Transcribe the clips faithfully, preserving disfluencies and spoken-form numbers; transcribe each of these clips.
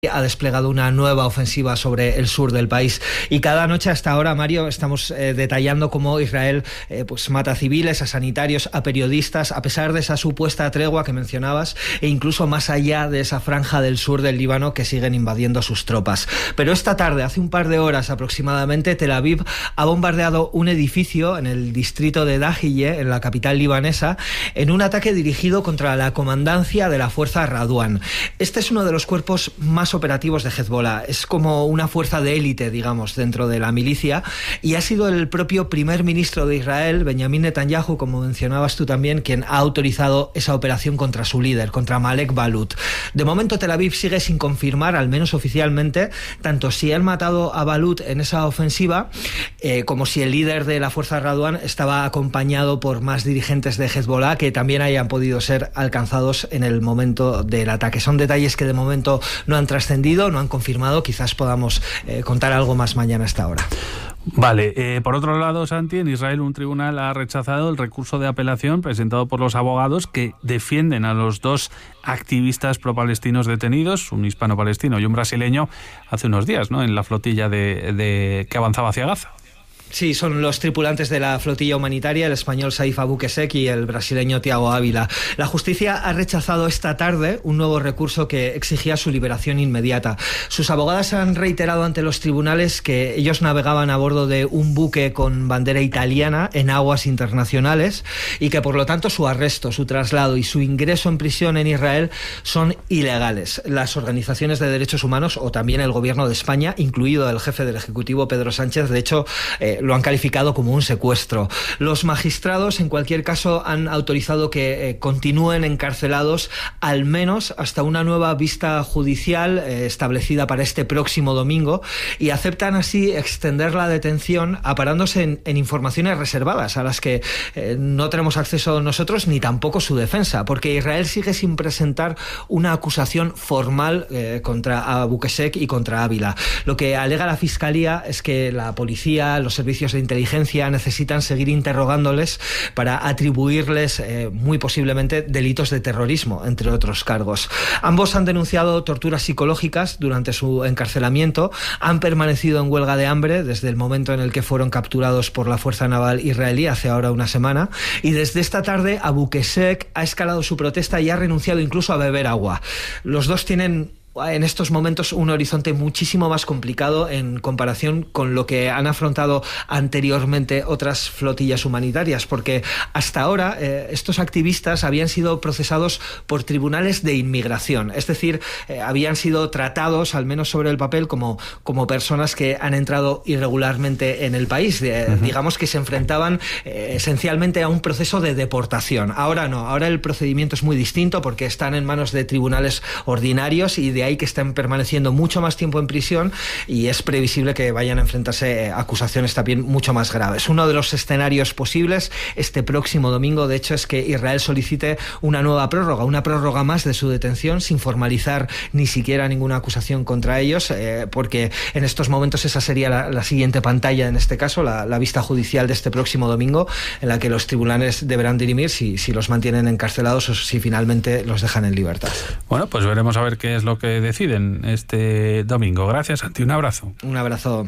ha desplegado una nueva ofensiva sobre el sur del país. Y cada noche hasta ahora, Mario, estamos eh, detallando cómo Israel eh, pues mata a civiles, a sanitarios, a periodistas, a pesar de esa supuesta tregua que mencionabas, e incluso más allá de esa franja del sur del Líbano que siguen invadiendo sus tropas. Pero esta tarde, hace un par de horas aproximadamente, Tel Aviv ha bombardeado un edificio en el distrito de Dahiyeh, en la capital libanesa, en un ataque dirigido contra la comandancia de la fuerza Radwan. Este es uno de los cuerpos más operativos de Hezbollah. Es como una fuerza de élite, digamos, dentro de la milicia, y ha sido el propio primer ministro de Israel, Benjamin Netanyahu, como mencionabas tú también, quien ha autorizado esa operación contra su líder, contra Malek Balut. De momento Tel Aviv sigue sin confirmar, al menos oficialmente, tanto si han matado a Balut en esa ofensiva, eh, como si el líder de la fuerza Radwan estaba acompañado por más dirigentes de Hezbollah que también hayan podido ser alcanzados en el momento del ataque. Son detalles que de momento no han trascendido, no han confirmado. Quizás podamos eh, contar algo más mañana a esta hora. Vale, eh, por otro lado, Santi, en Israel un tribunal ha rechazado el recurso de apelación presentado por los abogados que defienden a los dos activistas pro-palestinos detenidos, un hispano-palestino y un brasileño, hace unos días, ¿no?, en la flotilla de, de que avanzaba hacia Gaza. Sí, son los tripulantes de la flotilla humanitaria, el español Saif Abukesek y el brasileño Thiago Ávila. La justicia ha rechazado esta tarde un nuevo recurso que exigía su liberación inmediata. Sus abogadas han reiterado ante los tribunales que ellos navegaban a bordo de un buque con bandera italiana en aguas internacionales y que por lo tanto su arresto, su traslado y su ingreso en prisión en Israel son ilegales. Las organizaciones de derechos humanos o también el gobierno de España, incluido el jefe del Ejecutivo Pedro Sánchez, de hecho, eh, lo han calificado como un secuestro. Los magistrados, en cualquier caso, han autorizado que eh, continúen encarcelados al menos hasta una nueva vista judicial eh, establecida para este próximo domingo, y aceptan así extender la detención aparándose en, en informaciones reservadas a las que eh, no tenemos acceso nosotros ni tampoco su defensa, porque Israel sigue sin presentar una acusación formal eh, contra Abukesek y contra Ávila. Lo que alega la Fiscalía es que la policía, los servicios de inteligencia necesitan seguir interrogándoles para atribuirles eh, muy posiblemente delitos de terrorismo, entre otros cargos. Ambos han denunciado torturas psicológicas durante su encarcelamiento, han permanecido en huelga de hambre desde el momento en el que fueron capturados por la Fuerza Naval israelí hace ahora una semana, y desde esta tarde Abukesek ha escalado su protesta y ha renunciado incluso a beber agua. Los dos tienen en estos momentos un horizonte muchísimo más complicado en comparación con lo que han afrontado anteriormente otras flotillas humanitarias, porque hasta ahora eh, estos activistas habían sido procesados por tribunales de inmigración, es decir, eh, habían sido tratados, al menos sobre el papel, como, como personas que han entrado irregularmente en el país, eh, uh-huh. digamos que se enfrentaban eh, esencialmente a un proceso de deportación. Ahora no, ahora el procedimiento es muy distinto porque están en manos de tribunales ordinarios y de De ahí que estén permaneciendo mucho más tiempo en prisión, y es previsible que vayan a enfrentarse a acusaciones también mucho más graves. Uno de los escenarios posibles este próximo domingo, de hecho, es que Israel solicite una nueva prórroga, una prórroga más de su detención sin formalizar ni siquiera ninguna acusación contra ellos, eh, porque en estos momentos esa sería la, la siguiente pantalla, en este caso, la, la vista judicial de este próximo domingo, en la que los tribunales deberán dirimir si, si los mantienen encarcelados o si finalmente los dejan en libertad. Bueno, pues veremos a ver qué es lo que deciden este domingo. Gracias, Santi. Un abrazo. Un abrazo.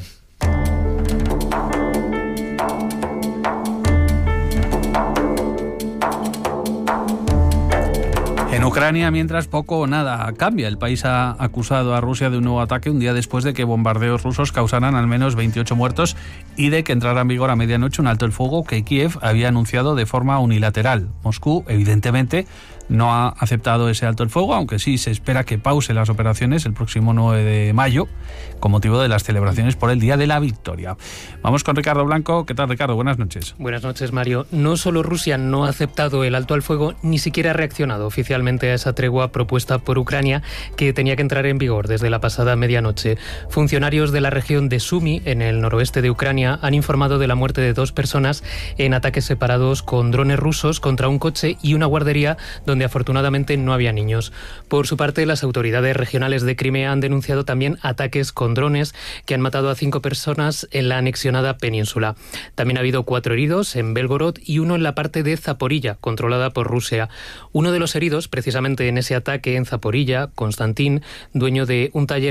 En Ucrania, mientras, poco o nada cambia. El país ha acusado a Rusia de un nuevo ataque un día después de que bombardeos rusos causaran al menos veintiocho muertos y de que entrara en vigor a medianoche un alto el fuego que Kiev había anunciado de forma unilateral. Moscú, evidentemente, no ha aceptado ese alto el fuego, aunque sí se espera que pause las operaciones el próximo nueve de mayo con motivo de las celebraciones por el Día de la Victoria. Vamos con Ricardo Blanco. ¿Qué tal, Ricardo? Buenas noches. Buenas noches, Mario. No solo Rusia no ha aceptado el alto al fuego, ni siquiera ha reaccionado oficialmente a esa tregua propuesta por Ucrania, que tenía que entrar en vigor desde la pasada medianoche. Funcionarios de la región de Sumy, en el noroeste de Ucrania, han informado de la muerte de dos personas en ataques separados con drones rusos contra un coche y una guardería donde afortunadamente no había niños. Por su parte, las autoridades regionales de Crimea han denunciado también ataques con drones que han matado a cinco personas en la anexionada península. También ha habido cuatro heridos en Belgorod y uno en la parte de Zaporilla, controlada por Rusia. Uno de los heridos, precisamente en ese ataque en Zaporilla, Konstantin, dueño de un taller